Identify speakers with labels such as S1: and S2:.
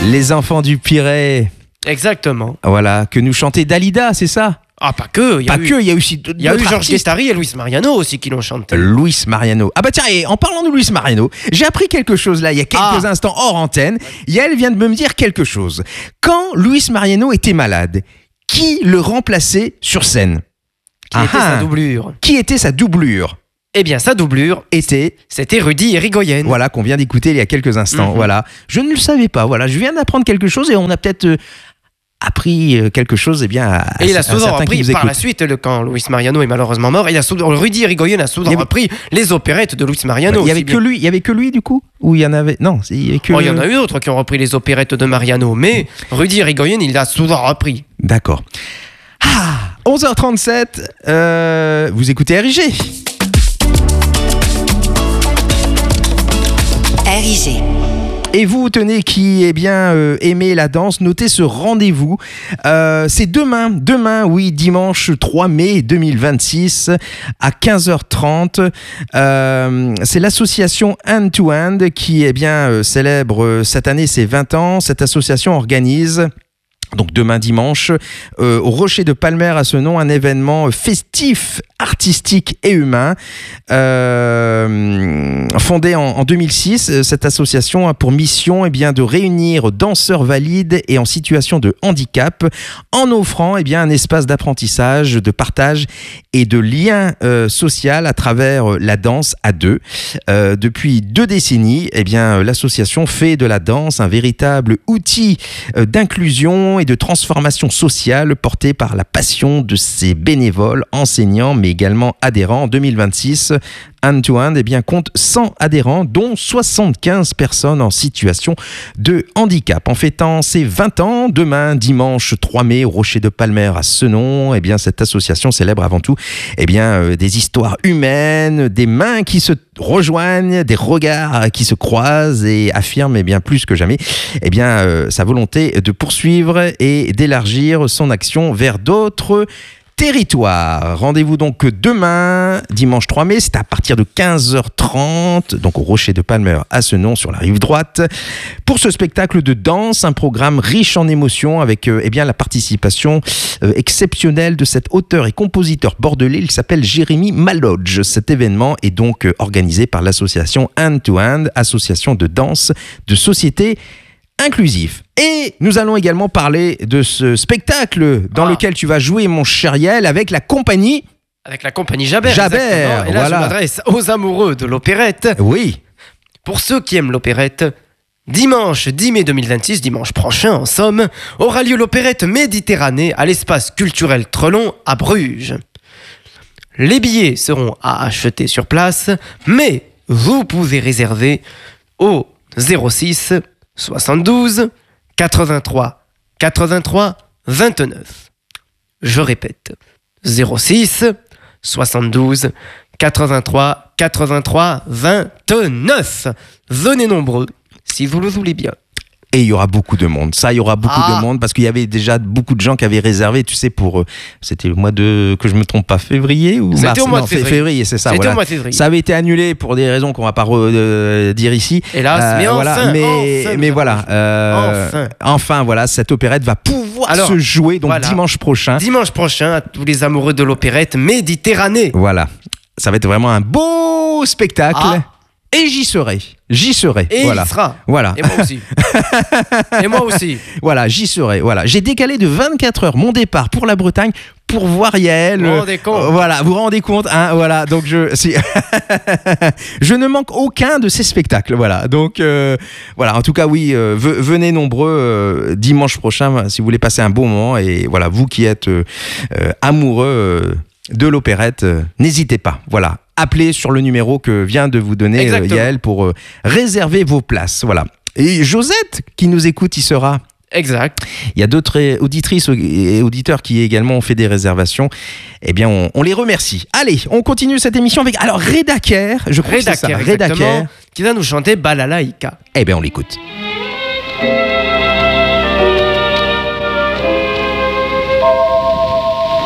S1: Les enfants du Pirée.
S2: Exactement.
S1: Voilà, que nous chantait Dalida, c'est ça?
S2: Ah, pas que.
S1: Il y a aussi d'autres
S2: Il y a eu Georges
S1: artistes.
S2: Guettari et Luis Mariano aussi qui l'ont chanté.
S1: Luis Mariano. Ah bah tiens, et en parlant de Luis Mariano, j'ai appris quelque chose là, il y a quelques instants hors antenne. Yael vient de me dire quelque chose. Quand Luis Mariano était malade, qui le remplaçait sur scène?
S2: Qui était sa doublure?
S1: Qui était sa doublure?
S2: Eh bien, sa doublure c'était Rudy Irigoyen.
S1: Voilà, qu'on vient d'écouter il y a quelques instants. Voilà, je ne le savais pas. Voilà, je viens d'apprendre quelque chose et on a peut-être appris quelque chose. Et
S2: il a souvent repris par la suite, quand Luis Mariano est malheureusement mort. Rudy Irigoyen a souvent repris les opérettes de Luis Mariano.
S1: Il y avait que lui du coup, ou il y en avait? Non, il y avait que.
S2: Il y en a eu d'autres qui ont repris les opérettes de Mariano, mais Rudy Irigoyen, il l'a souvent repris.
S1: D'accord. 11h37. Vous écoutez RIG.
S3: RIG.
S1: Et vous, tenez, qui aimez la danse, notez ce rendez-vous. C'est demain, oui, dimanche 3 mai 2026 à 15h30. C'est l'association Hand to Hand qui célèbre cette année ses 20 ans. Cette association organise, donc demain dimanche, au Rocher de Palmer à ce nom, un événement festif, artistique et humain. Fondée en 2006, cette association a pour mission de réunir danseurs valides et en situation de handicap en offrant un espace d'apprentissage, de partage et de lien social à travers la danse à deux. Depuis 2 décennies, l'association fait de la danse un véritable outil d'inclusion et de transformation sociale porté par la passion de ses bénévoles, enseignants, mais également adhérents. En 2026, Hand to Hand compte 100 adhérents, dont 75 personnes en situation de handicap. En fêtant ses 20 ans, demain, dimanche 3 mai, au Rocher de Palmer à Senon, cette association célèbre avant tout des histoires humaines, des mains qui se rejoignent, des regards qui se croisent et affirment plus que jamais sa volonté de poursuivre et d'élargir son action vers d'autres territoire. Rendez-vous donc demain, dimanche 3 mai, c'est à partir de 15h30, donc au Rocher de Palmer à Senon, sur la rive droite, pour ce spectacle de danse, un programme riche en émotions avec la participation exceptionnelle de cet auteur et compositeur bordelais. Il s'appelle Jérémy Malodge. Cet événement est donc organisé par l'association Hand to Hand, association de danse de société inclusif. Et nous allons également parler de ce spectacle dans lequel tu vas jouer, mon cher Yael, avec la compagnie
S2: Jaber. Et là, je m'adresse aux amoureux de l'opérette.
S1: Oui.
S2: Pour ceux qui aiment l'opérette, dimanche 10 mai 2026, dimanche prochain en somme, aura lieu l'opérette Méditerranée à l'espace culturel Trelon à Bruges. Les billets seront à acheter sur place, mais vous pouvez réserver au 06 72 83 83 29. Je répète, 06 72 83 83 29. Venez nombreux si vous le voulez bien.
S1: Et il y aura beaucoup de monde. Ça, il y aura beaucoup de monde parce qu'il y avait déjà beaucoup de gens qui avaient réservé, tu sais, pour... c'était le mois de... que je me trompe pas, février ou mars?
S2: C'était au mois de février.
S1: Février, c'est ça.
S2: C'était au mois de février.
S1: Ça avait été annulé pour des raisons qu'on va pas dire ici.
S2: Hélas, mais enfin,
S1: mais voilà. Enfin, voilà, cette opérette va pouvoir se jouer donc dimanche prochain.
S2: Dimanche prochain, à tous les amoureux de l'opérette Méditerranée.
S1: Voilà. Ça va être vraiment un beau spectacle. Et j'y serai.
S2: Et
S1: voilà.
S2: il sera.
S1: Voilà.
S2: Et moi aussi. Et moi aussi.
S1: Voilà, j'y serai. Voilà. J'ai décalé de 24 heures mon départ pour la Bretagne pour voir Yael.
S2: Vous vous rendez compte?
S1: Voilà, vous vous rendez compte, hein, voilà. Donc je ne manque aucun de ces spectacles. Voilà. Donc voilà. En tout cas, oui, venez nombreux dimanche prochain si vous voulez passer un bon moment. Et voilà, vous qui êtes amoureux de l'opérette, n'hésitez pas. Voilà. Appelez sur le numéro que vient de vous donner Yael pour réserver vos places. Voilà. Et Josette, qui nous écoute, y sera.
S2: Exact.
S1: Il y a d'autres auditrices et auditeurs qui également ont fait des réservations. Eh bien, on les remercie. Allez, on continue cette émission avec... Alors, Reda Kerr, je crois que c'est ça.
S2: Reda Kerr, qui va nous chanter Balalaïka.
S1: Eh bien, on l'écoute.